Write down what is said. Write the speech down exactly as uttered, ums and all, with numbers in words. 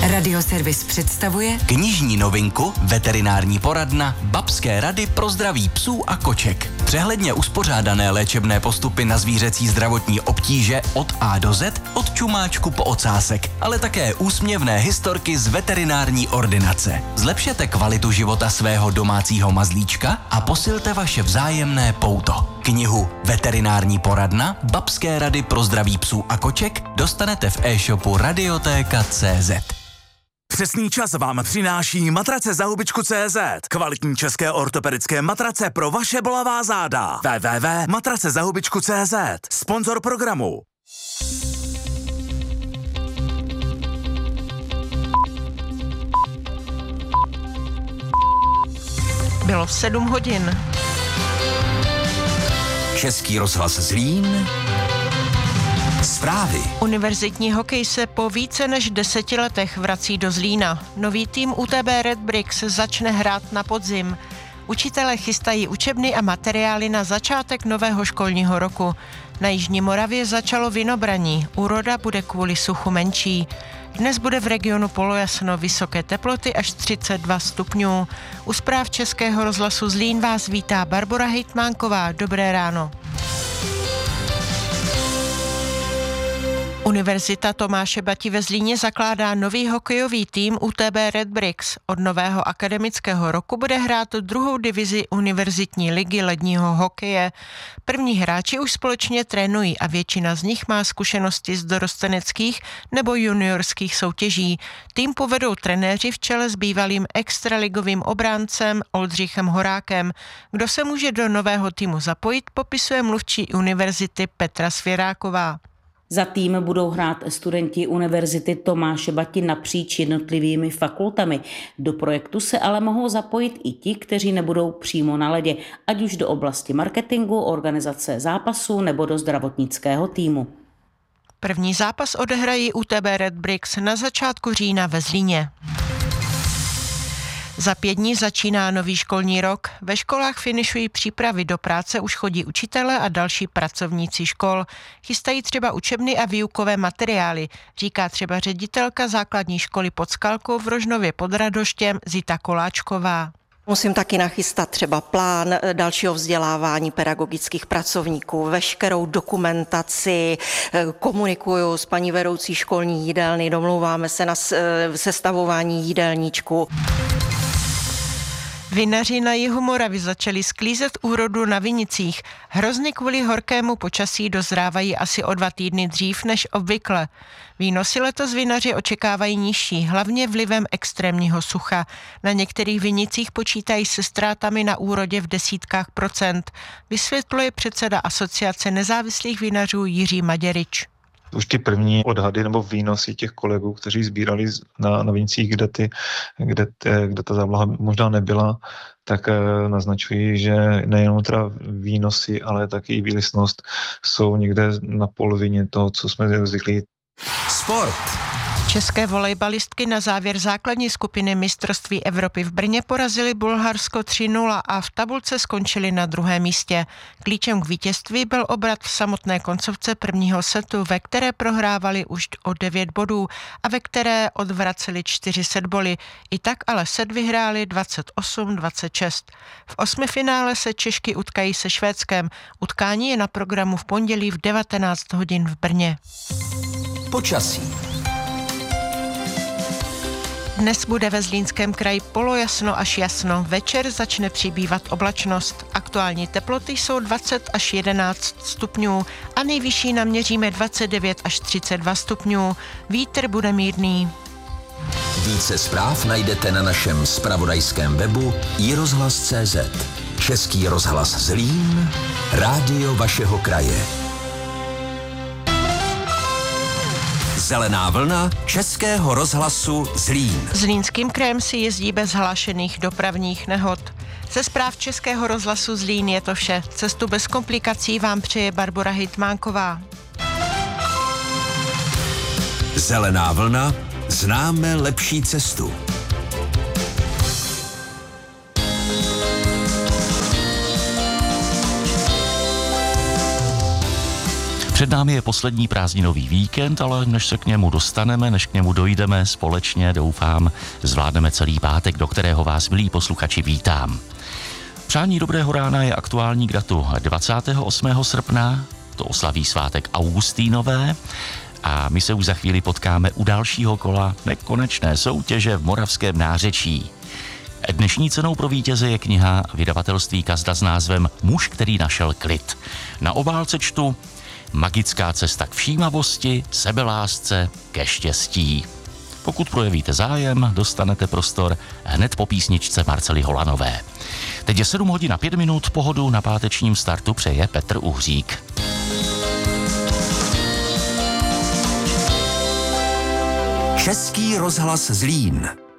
Radioservis představuje knižní novinku, veterinární poradna, babské rady pro zdraví psů a koček. Přehledně uspořádané léčebné postupy na zvířecí zdravotní obtíže od A do Z, od čumáčku po ocásek, ale také úsměvné historky z veterinární ordinace. Zlepšete kvalitu života svého domácího mazlíčka a posilte vaše vzájemné pouto. Knihu Veterinární poradna, babské rady pro zdraví psů a koček dostanete v e-shopu radiotéka tečka cé zet. Přesný čas vám přináší matrace za hubičku tečka cé zet. Kvalitní české ortopedické matrace pro vaše bolavá záda. w w w tečka matrace za hubičku tečka cé zet. Sponzor programu. Bylo sedm hodin. Český rozhlas Zlín. Zprávy. Univerzitní hokej se po více než deseti letech vrací do Zlína. Nový tým U T B Red Bricks začne hrát na podzim. Učitelé chystají učebny a materiály na začátek nového školního roku. Na Jižní Moravě začalo vinobraní. Úroda bude kvůli suchu menší. Dnes bude v regionu polojasno, vysoké teploty až třicet dva stupňů. U zpráv Českého rozhlasu Zlín vás vítá Barbora Hejtmánková. Dobré ráno. Univerzita Tomáše Bati ve Zlíně zakládá nový hokejový tým U T B Red Bricks. Od nového akademického roku bude hrát druhou divizi univerzitní ligy ledního hokeje. První hráči už společně trénují a většina z nich má zkušenosti z dorosteneckých nebo juniorských soutěží. Tým povedou trenéři v čele s bývalým extraligovým obráncem Oldřichem Horákem. Kdo se může do nového týmu zapojit, popisuje mluvčí univerzity Petra Svěráková. Za tým budou hrát studenti Univerzity Tomáše Bati napříč jednotlivými fakultami. Do projektu se ale mohou zapojit i ti, kteří nebudou přímo na ledě, ať už do oblasti marketingu, organizace zápasů nebo do zdravotnického týmu. První zápas odehrají U T B Red Bricks na začátku října ve Zlíně. Za pět dní začíná nový školní rok. Ve školách finišují přípravy, do práce už chodí učitelé a další pracovníci škol. Chystají třeba učebny a výukové materiály, říká třeba ředitelka základní školy pod Skalkou v Rožnově pod Radoštěm Zita Koláčková. Musím taky nachystat třeba plán dalšího vzdělávání pedagogických pracovníků, veškerou dokumentaci, komunikuju s paní vedoucí školní jídelny, domlouváme se na sestavování jídelníčku. Vinaři na jihu Moravy začali sklízet úrodu na vinicích. Hrozny kvůli horkému počasí dozrávají asi o dva týdny dřív než obvykle. Výnosy letos vinaři očekávají nižší, hlavně vlivem extrémního sucha. Na některých vinicích počítají se ztrátami na úrodě v desítkách procent, vysvětluje předseda Asociace nezávislých vinařů Jiří Maděrič. Už ty první odhady nebo výnosy těch kolegů, kteří sbírali na, na vinicích, kde, ty, kde, ty, kde ta závlaha možná nebyla, tak e, naznačují, že nejenom teda výnosy, ale taky i výlisnost jsou někde na polovině toho, co jsme zvyklí. Sport. České volejbalistky na závěr základní skupiny mistrovství Evropy v Brně porazily Bulharsko tři nula a v tabulce skončily na druhém místě. Klíčem k vítězství byl obrat v samotné koncovce prvního setu, ve které prohrávali už o devět bodů a ve které odvraceli čtyři setboly. I tak ale set vyhráli dvacet osm dvacet šest. V osmifinále se Češky utkají se Švédskem. Utkání je na programu v pondělí v devatenáct hodin v Brně. Počasí. Dnes bude ve Zlínském kraji polojasno až jasno. Večer začne přibývat oblačnost. Aktuální teploty jsou dvacet až jedenáct stupňů a nejvyšší naměříme dvacet devět až třicet dva stupňů. Vítr bude mírný. Více zpráv najdete na našem zpravodajském webu i rozhlas tečka cé zet. Český rozhlas Zlín, rádio vašeho kraje. Zelená vlna Českého rozhlasu Zlín. Zlínským krajem si jezdí bez hlášených dopravních nehod. Ze zpráv Českého rozhlasu Zlín je to vše. Cestu bez komplikací vám přeje Barbora Hejtmánková. Zelená vlna, známe lepší cestu. Před námi je poslední prázdninový víkend, ale než se k němu dostaneme, než k němu dojdeme společně, doufám, zvládneme celý pátek, do kterého vás, milí posluchači, vítám. Přání dobrého rána je aktuální k datu dvacátého osmého srpna, to oslaví svátek Augustínové, a my se už za chvíli potkáme u dalšího kola nekonečné soutěže v Moravském Nářečí. Dnešní cenou pro vítěze je kniha vydavatelství Kazda s názvem Muž, který našel klid. Na obálce čtu: Magická cesta k všímavosti, sebelásce, ke štěstí. Pokud projevíte zájem, dostanete prostor hned po písničce Marcely Holanové. Teď je sedm hodin a pět minut, pohodu na pátečním startu přeje Petr Uhřík. Český rozhlas Zlín.